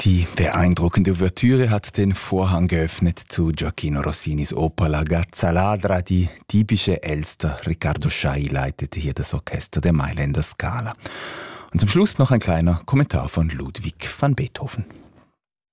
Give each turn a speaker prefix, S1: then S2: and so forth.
S1: Die beeindruckende Ouvertüre hat den Vorhang geöffnet zu Gioacchino Rossinis Oper La Gazzaladra. Die diebische Elster Riccardo Schai leitete hier das Orchester der Mailänder Scala. Und zum Schluss noch ein kleiner Kommentar von Ludwig van Beethoven.